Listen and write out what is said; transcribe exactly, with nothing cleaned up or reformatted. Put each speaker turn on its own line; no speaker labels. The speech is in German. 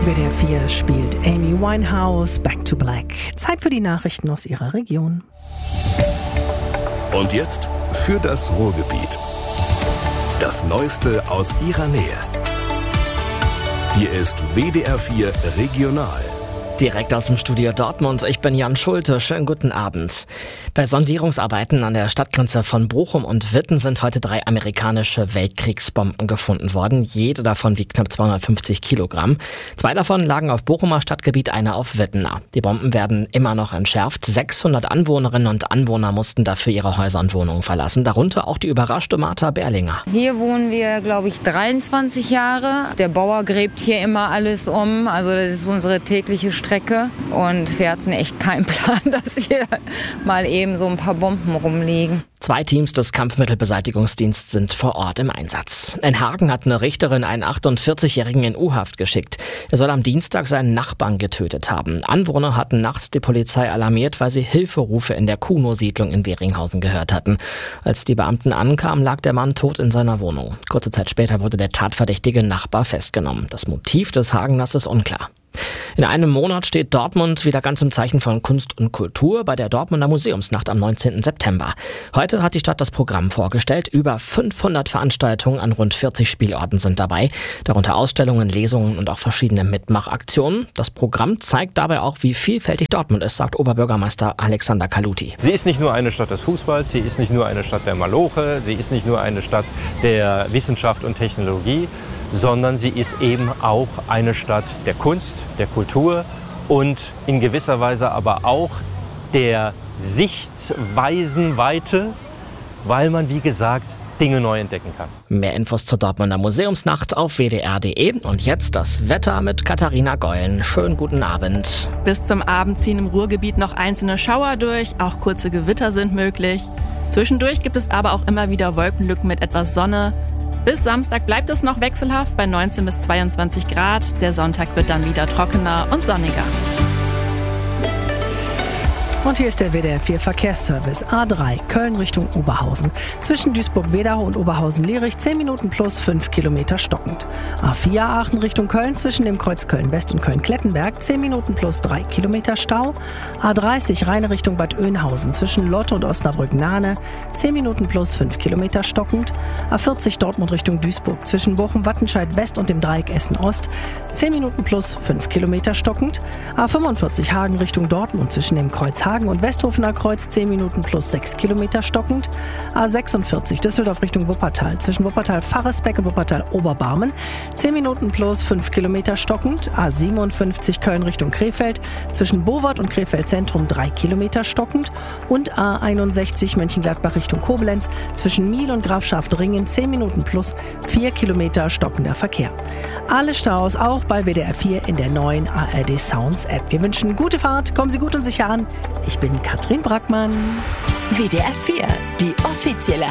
W D R vier spielt Amy Winehouse, Back to Black. Zeit für die Nachrichten aus ihrer Region.
Und jetzt für das Ruhrgebiet. Das Neueste aus ihrer Nähe. Hier ist W D R vier Regional.
Direkt aus dem Studio Dortmund, ich bin Jan Schulte, schönen guten Abend. Bei Sondierungsarbeiten an der Stadtgrenze von Bochum und Witten sind heute drei amerikanische Weltkriegsbomben gefunden worden. Jede davon wiegt knapp zweihundertfünfzig Kilogramm. Zwei davon lagen auf Bochumer Stadtgebiet, eine auf Wittener. Die Bomben werden immer noch entschärft. sechshundert Anwohnerinnen und Anwohner mussten dafür ihre Häuser und Wohnungen verlassen, darunter auch die überraschte Martha Berlinger.
Hier wohnen wir, glaube ich, dreiundzwanzig Jahre. Der Bauer gräbt hier immer alles um, also das ist unsere tägliche Strecke und wir hatten echt keinen Plan, dass hier mal eben so ein paar Bomben rumliegen.
Zwei Teams des Kampfmittelbeseitigungsdienstes sind vor Ort im Einsatz. In Hagen hat eine Richterin einen achtundvierzigjährigen in U-Haft geschickt. Er soll am Dienstag seinen Nachbarn getötet haben. Anwohner hatten nachts die Polizei alarmiert, weil sie Hilferufe in der Kuno-Siedlung in Weringhausen gehört hatten. Als die Beamten ankamen, lag der Mann tot in seiner Wohnung. Kurze Zeit später wurde der tatverdächtige Nachbar festgenommen. Das Motiv des Hageners ist unklar. In einem Monat steht Dortmund wieder ganz im Zeichen von Kunst und Kultur bei der Dortmunder Museumsnacht am neunzehnten September. Heute hat die Stadt das Programm vorgestellt. Über fünfhundert Veranstaltungen an rund vierzig Spielorten sind dabei, darunter Ausstellungen, Lesungen und auch verschiedene Mitmachaktionen. Das Programm zeigt dabei auch, wie vielfältig Dortmund ist, sagt Oberbürgermeister Alexander Kaluti.
Sie ist nicht nur eine Stadt des Fußballs, sie ist nicht nur eine Stadt der Maloche, sie ist nicht nur eine Stadt der Wissenschaft und Technologie, sondern sie ist eben auch eine Stadt der Kunst, der Kultur und in gewisser Weise aber auch der Sichtweisenweite, weil man, wie gesagt, Dinge neu entdecken kann.
Mehr Infos zur Dortmunder Museumsnacht auf w d r punkt d e. Und jetzt das Wetter mit Katharina Geulen. Schönen guten Abend.
Bis zum Abend ziehen im Ruhrgebiet noch einzelne Schauer durch, auch kurze Gewitter sind möglich. Zwischendurch gibt es aber auch immer wieder Wolkenlücken mit etwas Sonne. Bis Samstag bleibt es noch wechselhaft bei neunzehn bis zweiundzwanzig Grad. Der Sonntag wird dann wieder trockener und sonniger.
Und hier ist der W D R vier Verkehrsservice. A drei, Köln Richtung Oberhausen. Zwischen Duisburg-Wedau und Oberhausen-Lierich zehn Minuten plus fünf Kilometer stockend. A vier, Aachen Richtung Köln zwischen dem Kreuz Köln-West und Köln-Klettenberg zehn Minuten plus drei Kilometer Stau. A dreißig, Rheine Richtung Bad Oeynhausen zwischen Lotte und Osnabrück-Nahne zehn Minuten plus fünf Kilometer stockend. A vierzig, Dortmund Richtung Duisburg zwischen Bochum-Wattenscheid-West und dem Dreieck Essen-Ost zehn Minuten plus fünf Kilometer stockend. A fünfundvierzig, Hagen Richtung Dortmund zwischen dem Kreuz Hagen und Westhofener Kreuz zehn Minuten plus sechs Kilometer stockend. A sechsundvierzig, Düsseldorf Richtung Wuppertal zwischen Wuppertal-Faresbeck und Wuppertal-Oberbarmen zehn Minuten plus fünf Kilometer stockend. A siebenundfünfzig, Köln Richtung Krefeld zwischen Bowart und Krefeld Zentrum drei Kilometer stockend. Und A einundsechzig, Mönchengladbach Richtung Koblenz zwischen Miel und Grafschaft-Ringen zehn Minuten plus vier Kilometer stockender Verkehr. Alle Staus auch bei W D R vier in der neuen A R D Sounds App. Wir wünschen gute Fahrt, kommen Sie gut und sicher an. Ich bin Katrin Brackmann.
W D R vier, die offizielle